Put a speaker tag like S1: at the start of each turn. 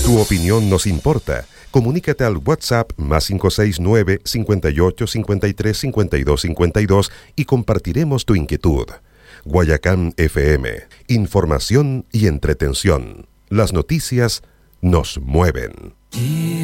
S1: Tu opinión nos importa. Comunícate al WhatsApp +569 58 53 52 52 y compartiremos tu inquietud. Guayacán FM. Información y entretención. Las noticias nos mueven.